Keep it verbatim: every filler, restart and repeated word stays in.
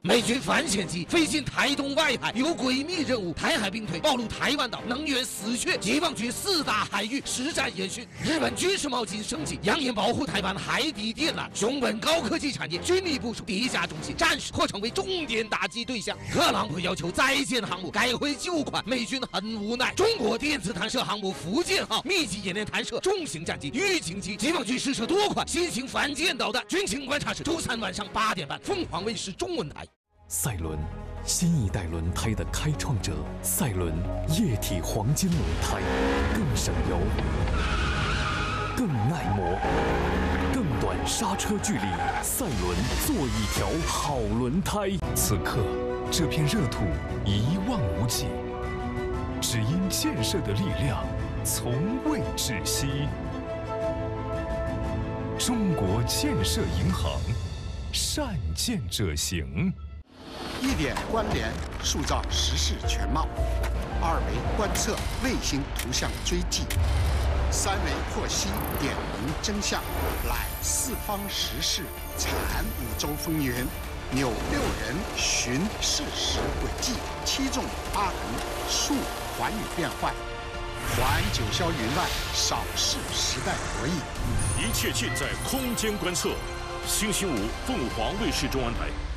美军反潜机飞进台东外海，有诡秘任务。台海兵推暴露台湾岛能源死穴，解放军四大海域实战演训。日本军事冒进升级，扬言保护台湾海底电缆。熊本高科技产业军力部署地下中心，暂时或成为重点打击对象。特朗普要求再建航母，改回旧款，美军很无奈。中国电子弹射航母福建号密集演练弹射重型战机预警机，解放军试射多款新型反舰导弹。军情观察室周三晚上八点半，凤凰卫视中文台。 赛伦，新一代轮胎的开创者。赛伦液体黄金轮胎，更省油，更耐磨，更短刹车距离。赛伦，做一条好轮胎。此刻，这片热土一望无际，只因建设的力量从未止息。中国建设银行，善建者行。 一点关联，塑造时事全貌；二维观测，卫星图像追迹；三维剖析，点明真相。揽四方时事，产五洲风云，扭六人，寻事实轨迹。七纵八横，述寰宇变幻。还九霄云外，扫视时代博弈。 一切尽在空间观测。星期五，凤凰卫视中文台。